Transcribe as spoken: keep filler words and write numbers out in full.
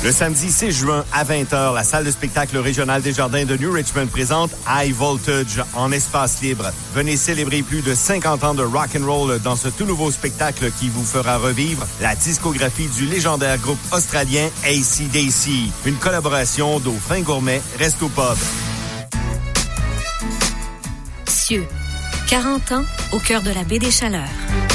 Le samedi six juin à vingt heures, la salle de spectacle régionale des Jardins de New Richmond présente High Voltage en espace libre. Venez célébrer plus de cinquante ans de rock and roll dans ce tout nouveau spectacle qui vous fera revivre la discographie du légendaire groupe australien A C D C. Une collaboration d'Aufin Gourmet Resto Pub. Cieux, quarante ans au cœur de la baie des Chaleurs.